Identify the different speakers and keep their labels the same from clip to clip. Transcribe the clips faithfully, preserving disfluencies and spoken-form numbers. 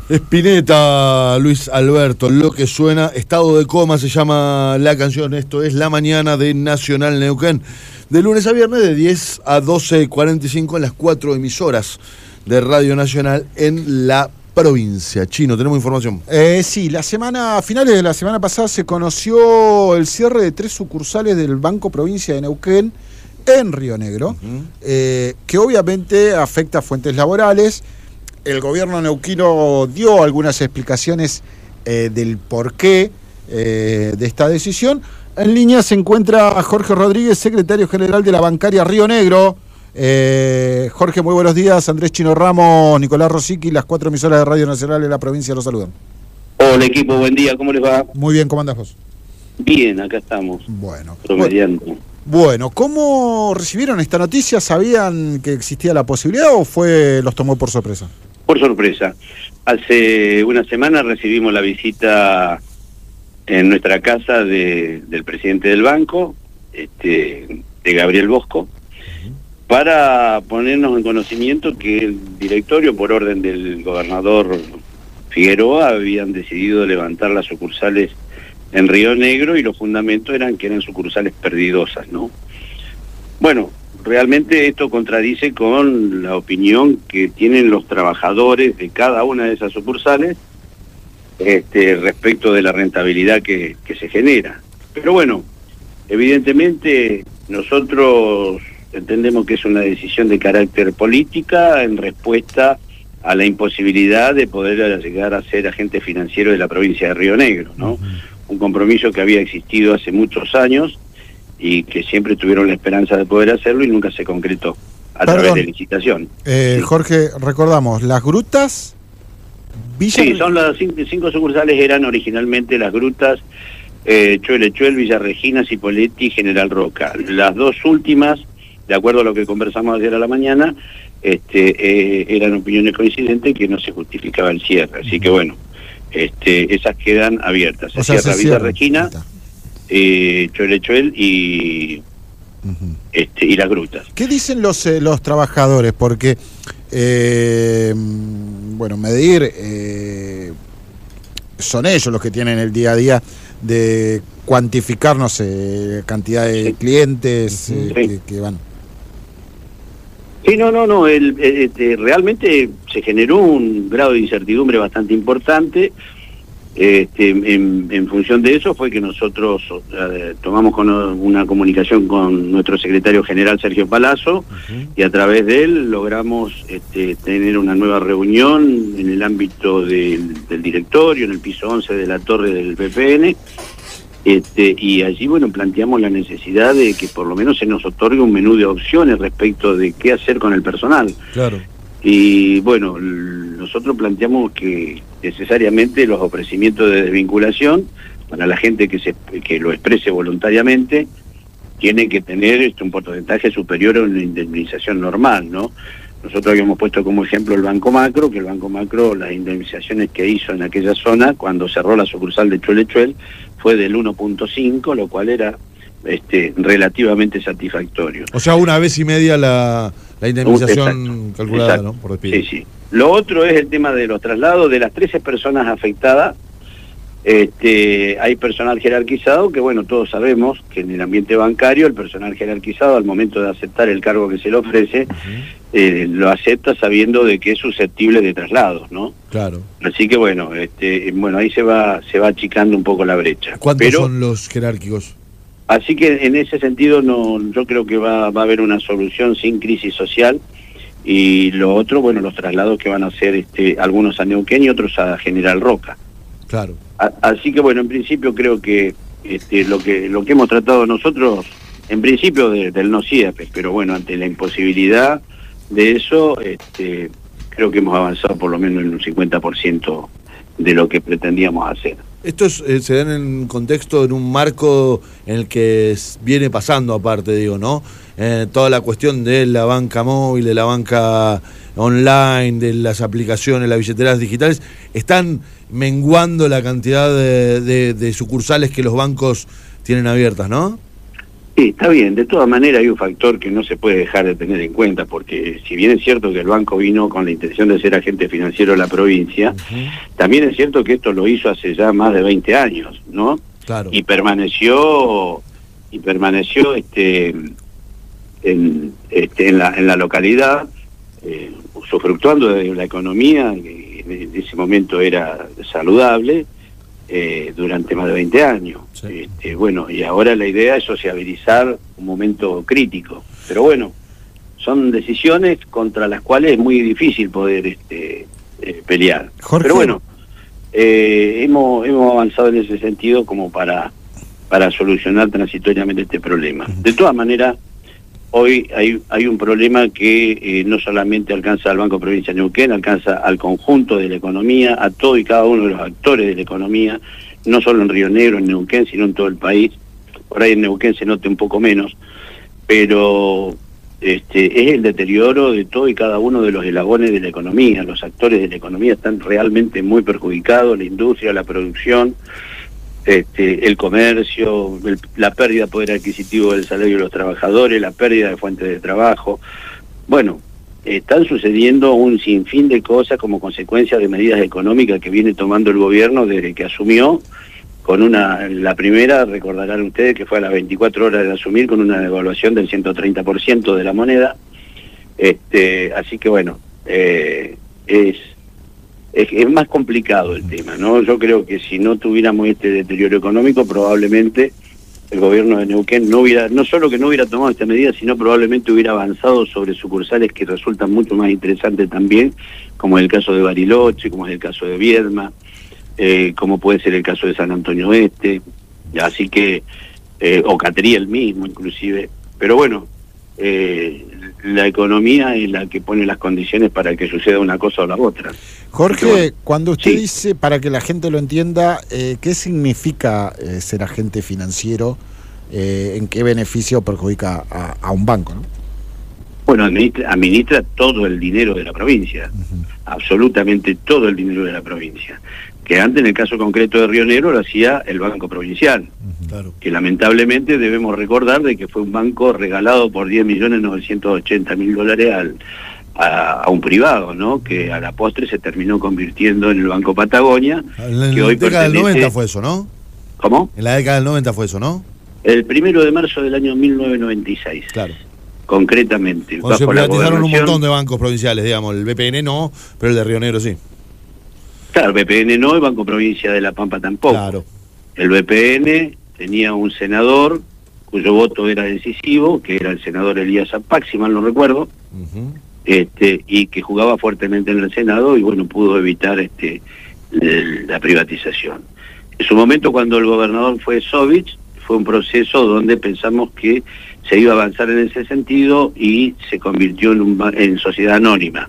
Speaker 1: Spinetta, Luis Alberto, lo que suena, Estado de Coma se llama la canción. Esto es La Mañana de Nacional Neuquén, de lunes a viernes de diez a doce cuarenta y cinco en las cuatro emisoras de Radio Nacional en la provincia. Chino, ¿tenemos información?
Speaker 2: Eh, sí, la semana, a finales de la semana pasada se conoció el cierre de tres sucursales del Banco Provincia de Neuquén en Río Negro, uh-huh. eh, que obviamente afecta a fuentes laborales. El gobierno neuquino dio algunas explicaciones eh, del porqué eh, de esta decisión. En línea se encuentra Jorge Rodríguez, secretario general de la bancaria Río Negro. Eh, Jorge, muy buenos días. Andrés Chino Ramos, Nicolás Rosicky, las cuatro emisoras de Radio Nacional de la provincia los saludan.
Speaker 3: Hola equipo, buen día, ¿cómo les va?
Speaker 2: Muy bien, ¿cómo andás vos?
Speaker 3: Bien, acá estamos.
Speaker 2: Bueno.
Speaker 3: Promediando.
Speaker 2: Bueno, ¿cómo recibieron esta noticia? ¿Sabían que existía la posibilidad o fue los tomó por sorpresa?
Speaker 3: Por sorpresa. Hace una semana recibimos la visita en nuestra casa de, del presidente del banco, este, de Gabriel Bosco, para ponernos en conocimiento que el directorio, por orden del gobernador Figueroa, habían decidido levantar las sucursales en Río Negro y los fundamentos eran que eran sucursales perdidosas, ¿no? Bueno, realmente esto contradice con la opinión que tienen los trabajadores de cada una de esas sucursales este, respecto de la rentabilidad que, que se genera. Pero bueno, evidentemente nosotros entendemos que es una decisión de carácter política en respuesta a la imposibilidad de poder llegar a ser agente financiero de la provincia de Río Negro, ¿no? Uh-huh. Un compromiso que había existido hace muchos años y que siempre tuvieron la esperanza de poder hacerlo y nunca se concretó a Perdón, través de licitación.
Speaker 2: Eh, sí. Jorge, recordamos, las grutas...
Speaker 3: Villa... Sí, son las cinco, cinco sucursales, eran originalmente las grutas eh, Chuelechuel, Villa Regina, Cipolletti y General Roca. Las dos últimas, de acuerdo a lo que conversamos ayer a la mañana, este, eh, eran opiniones coincidentes que no se justificaba el cierre. Así que bueno, este, esas quedan abiertas. Se o sea, cierra se Villa Regina, eh, Chuelechuel y, uh-huh. este, y las grutas.
Speaker 2: ¿Qué dicen los, eh, los trabajadores? Porque, eh, bueno, medir, eh, son ellos los que tienen el día a día de cuantificar, no sé, cantidad de sí. clientes eh, sí. que, que van.
Speaker 3: Sí, no, no, no, el, este, realmente se generó un grado de incertidumbre bastante importante. Este, en, en función de eso fue que nosotros eh, tomamos con una comunicación con nuestro secretario general Sergio Palazzo, uh-huh. y a través de él logramos este, tener una nueva reunión en el ámbito del, del directorio, en el piso once de la torre del P P N, este, y allí bueno planteamos la necesidad de que por lo menos se nos otorgue un menú de opciones respecto de qué hacer con el personal.
Speaker 1: Claro.
Speaker 3: Y bueno, nosotros planteamos que necesariamente los ofrecimientos de desvinculación para la gente que se que lo exprese voluntariamente tienen que tener este, un porcentaje superior a una indemnización normal, ¿no? Nosotros habíamos puesto como ejemplo el Banco Macro, que el Banco Macro, las indemnizaciones que hizo en aquella zona cuando cerró la sucursal de Chuelechuel fue del uno punto cinco, lo cual era este, relativamente satisfactorio.
Speaker 1: O sea, una vez y media la... La indemnización exacto, calculada, exacto. ¿no? Por despido.
Speaker 3: Sí, sí. Lo otro es el tema de los traslados. De las trece personas afectadas, este, hay personal jerarquizado que, bueno, todos sabemos que en el ambiente bancario el personal jerarquizado al momento de aceptar el cargo que se le ofrece, uh-huh. eh, lo acepta sabiendo de que es susceptible de traslados, ¿no?
Speaker 1: Claro.
Speaker 3: Así que, bueno, este, bueno, ahí se va, se va achicando un poco la brecha.
Speaker 1: ¿Cuántos
Speaker 3: Pero,
Speaker 1: son los jerárquicos?
Speaker 3: Así que en ese sentido no, yo creo que va, va a haber una solución sin crisis social. Y lo otro, bueno, los traslados que van a hacer este, algunos a Neuquén y otros a General Roca.
Speaker 1: Claro.
Speaker 3: A, así que bueno, en principio creo que este, lo que lo que hemos tratado nosotros, en principio de, del no cierre, pero bueno, ante la imposibilidad de eso, este, creo que hemos avanzado por lo menos en un cincuenta por ciento de lo que pretendíamos hacer.
Speaker 1: Esto es, eh, se da en un contexto, en un marco en el que es, viene pasando aparte, digo, ¿no? Eh, toda la cuestión de la banca móvil, de la banca online, de las aplicaciones, las billeteras digitales, están menguando la cantidad de, de, de sucursales que los bancos tienen abiertas, ¿no?
Speaker 3: Sí, está bien. De todas maneras hay un factor que no se puede dejar de tener en cuenta, porque si bien es cierto que el banco vino con la intención de ser agente financiero de la provincia, uh-huh. también es cierto que esto lo hizo hace ya más de veinte años, ¿no?
Speaker 1: Claro.
Speaker 3: Y permaneció, y permaneció este, en, este, en, la, en la localidad, eh, usufructuando de la economía, que en ese momento era saludable, Eh, durante más de veinte años. Sí. Este, bueno, y ahora la idea es sociabilizar un momento crítico. Pero bueno, son decisiones contra las cuales es muy difícil poder este, eh, pelear. Jorge. Pero bueno, eh, hemos, hemos avanzado en ese sentido como para, para solucionar transitoriamente este problema. De todas maneras, hoy hay, hay un problema que eh, no solamente alcanza al Banco Provincia de Neuquén, alcanza al conjunto de la economía, a todo y cada uno de los actores de la economía, no solo en Río Negro, en Neuquén, sino en todo el país. Por ahí en Neuquén se note un poco menos, pero este, es el deterioro de todo y cada uno de los eslabones de la economía. Los actores de la economía están realmente muy perjudicados, la industria, la producción, Este, el comercio, el, la pérdida de poder adquisitivo del salario de los trabajadores, la pérdida de fuentes de trabajo. Bueno, están sucediendo un sinfín de cosas como consecuencia de medidas económicas que viene tomando el gobierno desde que asumió, con una, la primera, recordarán ustedes que fue a las veinticuatro horas de asumir, con una devaluación del ciento treinta por ciento de la moneda. Este, así que bueno, eh, es... Es, es más complicado el tema, ¿no? Yo creo que si no tuviéramos este deterioro económico, probablemente el gobierno de Neuquén no hubiera, no solo que no hubiera tomado esta medida, sino probablemente hubiera avanzado sobre sucursales que resultan mucho más interesantes también, como es el caso de Bariloche, como es el caso de Viedma, eh, como puede ser el caso de San Antonio Este, así que, eh, o Catriel mismo inclusive. Pero bueno, eh, la economía es la que pone las condiciones para que suceda una cosa o la otra.
Speaker 2: Jorge, bueno, cuando usted
Speaker 3: sí.
Speaker 2: dice, para que la gente lo entienda, eh, ¿qué significa eh, ser agente financiero? Eh, ¿En qué beneficio perjudica a, a un banco, ¿no?
Speaker 3: Bueno, administra, administra todo el dinero de la provincia, uh-huh. absolutamente todo el dinero de la provincia. Que antes, en el caso concreto de Río Negro, lo hacía el Banco Provincial, uh-huh. claro. que lamentablemente debemos recordar de que fue un banco regalado por diez millones novecientos ochenta mil dólares al, a, a un privado, ¿no? Que a la postre se terminó convirtiendo en el Banco Patagonia.
Speaker 1: En la,
Speaker 3: que
Speaker 1: hoy década
Speaker 3: pertenece...
Speaker 1: del noventa fue eso, ¿no?
Speaker 3: ¿Cómo?
Speaker 1: En la década del noventa fue eso, ¿no?
Speaker 3: El primero de marzo del año mil novecientos noventa y seis.
Speaker 1: Claro.
Speaker 3: Concretamente.
Speaker 1: Cuando se privatizaron un montón de bancos provinciales, digamos, el B P N no, pero el de Río Negro sí.
Speaker 3: Claro, el B P N no, el Banco Provincia de La Pampa tampoco.
Speaker 1: Claro.
Speaker 3: El B P N tenía un senador cuyo voto era decisivo, que era el senador Elías Apac, si mal no recuerdo, uh-huh. este, y que jugaba fuertemente en el Senado y bueno, pudo evitar este el, la privatización. En su momento, cuando el gobernador fue Sovich, fue un proceso donde pensamos que se iba a avanzar en ese sentido y se convirtió en, un, en sociedad anónima.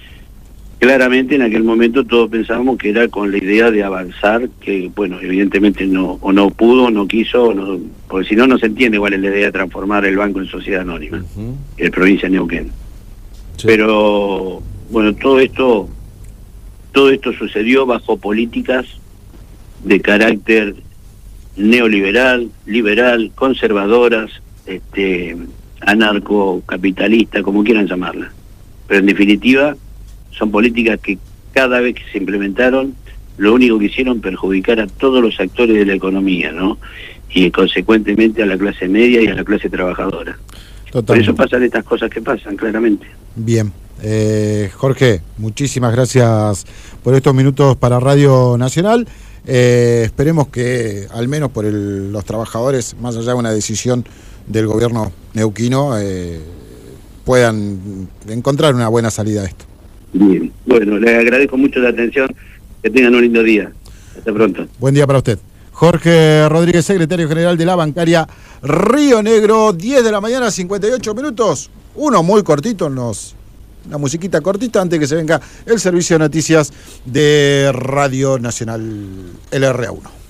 Speaker 3: Claramente en aquel momento todos pensábamos que era con la idea de avanzar, que bueno, evidentemente no, o no pudo, o no quiso, o no, porque si no, no se entiende cuál es la idea de transformar el banco en sociedad anónima, uh-huh. el provincia de Neuquén. Sí. Pero bueno, todo esto, todo esto sucedió bajo políticas de carácter neoliberal, liberal, conservadoras, este, anarcocapitalista, como quieran llamarla. Pero en definitiva son políticas que cada vez que se implementaron, lo único que hicieron perjudicar a todos los actores de la economía, ¿no? Y consecuentemente a la clase media y a la clase trabajadora. Totalmente. Por eso pasan estas cosas que pasan, claramente.
Speaker 2: Bien. Eh, Jorge, muchísimas gracias por estos minutos para Radio Nacional. Eh, esperemos que, al menos por el, los trabajadores, más allá de una decisión del gobierno neuquino, eh, puedan encontrar una buena salida a esto.
Speaker 3: Bien, bueno, le agradezco mucho la atención, que tengan un lindo día. Hasta pronto.
Speaker 2: Buen día para usted. Jorge Rodríguez, secretario general de la bancaria Río Negro, diez de la mañana, cincuenta y ocho minutos. Uno muy cortito, nos, una musiquita cortita antes que se venga el servicio de noticias de Radio Nacional L R A uno.